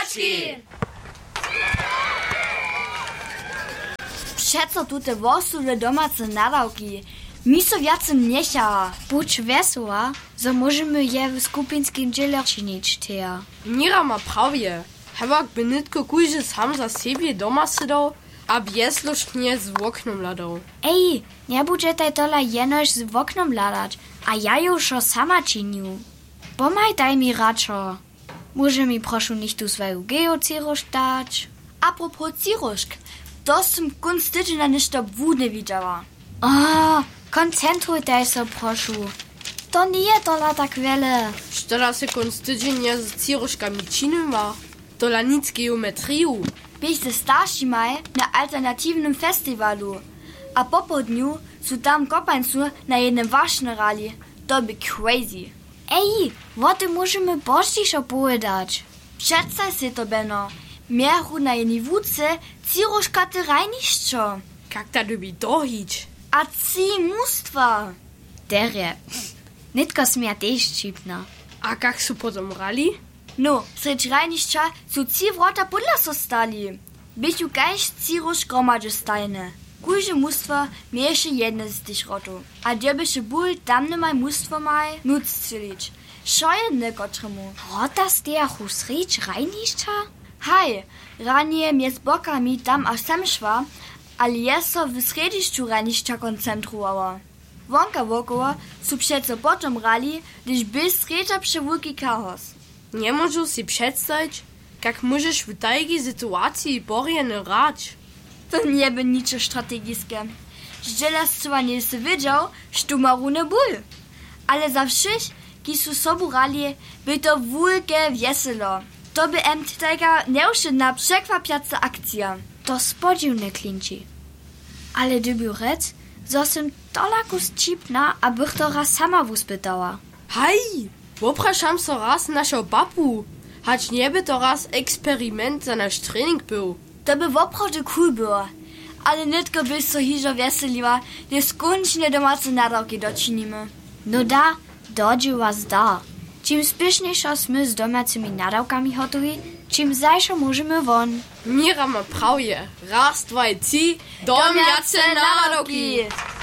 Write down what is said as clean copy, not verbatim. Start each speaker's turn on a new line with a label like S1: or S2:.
S1: Nadaczki!
S2: Przeco tute wosule domace nadawki. Mi so wiacem niechała.
S3: Budź wesoła, że możemy je w skupinskim dziele czynić teja.
S1: Mira ma prawie. Hewak by nitko kujże sam za siebie doma sydał, a bieslosznie z oknom ladał.
S3: Ej, nie budżetaj tola jenoś z oknom ladać, a ja już sama czynił. Pomaj mi radšo. Może mi proszę nicht tu swoją geocirosz dać?
S2: Apropos ciroszk, to som kunst tydzień ništo wódne widziała.
S3: O, koncentrujtaj się proszę. To nie tola tak wiele.
S1: Sztola se konc tydzień nie z ciroszkami czynim ma. Tola nic geometriju.
S2: Byś ze starszy maj na alternatywnym festiwalu, a po południu su tam kopańcu na jednym ważnym rali. To by crazy.
S3: Ej, wody możemy bożdzisz opowiadać.
S2: Przedstaw się to, Beno. Mieru na jednej wódce ciroszka ty rajniszczo.
S1: Jak ta lubi dohić?
S2: A ci mustwa.
S3: Derje. Nitko smia też čipna.
S1: A jak su potom rali?
S2: No, sredź rajniszcza su ci wrota podla so stali. Byś ju kajś cirosz gromadže stajne. Kujże mustwa mieješe jedne z tych rotów. A dziebyše ból tam nemaj mustwo maj nuc cilić. Šoje kotremu.
S3: Rota stejachu sreč rajnišća?
S2: Haj, ranije mje z bokami tam aż sem šva, ali je so w središću rajnišća koncentrowała. Wonka wokoło su přeco potom rali, gdyż by sredža przewulki chaos.
S1: Nie możesz si przedstawić, jak możesz w takiej sytuacji borjeny rać.
S2: To nie by nicze strategiskie. Żelazcowa nie se wiedział, że ma runę ból. Ale za wszystkich, ki su sobu rali, by to wulkie wieselo. To by taka nieuszydna, przekwapiaca akcja.
S3: To spodziwne klinci. Ale dybiu rec, zo sem tolakus čipna, abych to raz sama wuspytała.
S1: Hej, popraszam so raz naszą babu. Hać nie by to raz eksperyment za nasz trening był.
S2: To by woprawdzie cool było. Ale nitko byś so hižo weseliła, gdy skończnie domace nadawki doczynimy.
S3: No da, dodzi was da. Czym spieszniejszo sme z domacymi nadawkami hotowi, czym zajszo możemy won.
S1: Mira ma prawie. Raz, dwa, trzy, domiace nadawki!